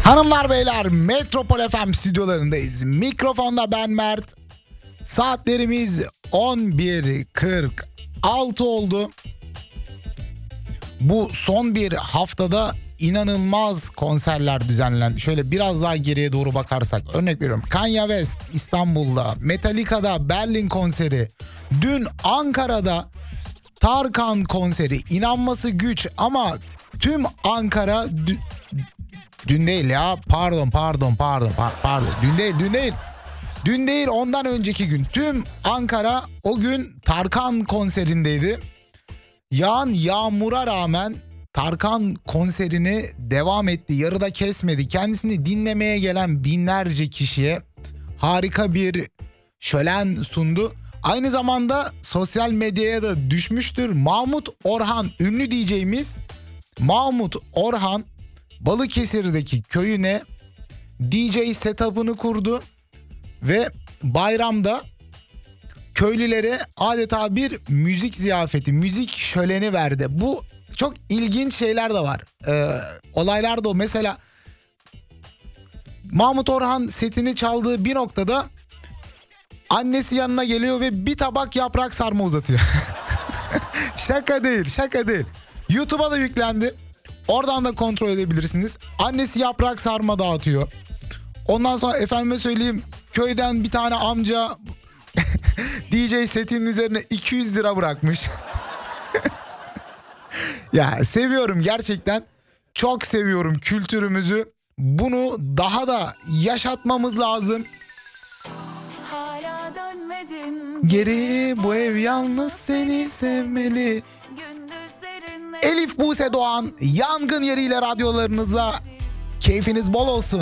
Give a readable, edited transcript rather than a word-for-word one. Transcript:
Hanımlar beyler, Metropol FM stüdyolarındayız. Mikrofonda ben Mert. Saatlerimiz 11.46 oldu. Bu son bir haftada inanılmaz konserler düzenlendi. Şöyle biraz daha geriye doğru bakarsak, örnek veriyorum, Kanye West İstanbul'da, Metallica'da Berlin konseri, dün Ankara'da Tarkan konseri, inanması güç ama tüm Ankara dün değil ya, pardon, dün değil ondan önceki gün tüm Ankara o gün Tarkan konserindeydi. Yağan yağmura rağmen Tarkan konserini devam etti, yarıda kesmedi. Kendisini dinlemeye gelen binlerce kişiye harika bir şölen sundu. Aynı zamanda sosyal medyaya da düşmüştür. Mahmut Orhan, ünlü DJ'miz Mahmut Orhan Balıkesir'deki köyüne DJ setup'ını kurdu ve bayramda köylülere adeta bir müzik ziyafeti, müzik şöleni verdi. Bu çok ilginç şeyler de var. Olaylar da o. Mesela Mahmut Orhan setini çaldığı bir noktada annesi yanına geliyor ve bir tabak yaprak sarma uzatıyor. Şaka değil. YouTube'a da yüklendi. Oradan da kontrol edebilirsiniz. Annesi yaprak sarma dağıtıyor. Ondan sonra efendime söyleyeyim, köyden bir tane amca DJ setinin üzerine 200 lira bırakmış. Ya seviyorum gerçekten. Çok seviyorum kültürümüzü. Bunu daha da yaşatmamız lazım. Hala dönmedin Geri bu ev yalnız seni sevmeli. Elif Buse Doğan, Yangın Yeriyle radyolarınızla. Keyfiniz bol olsun.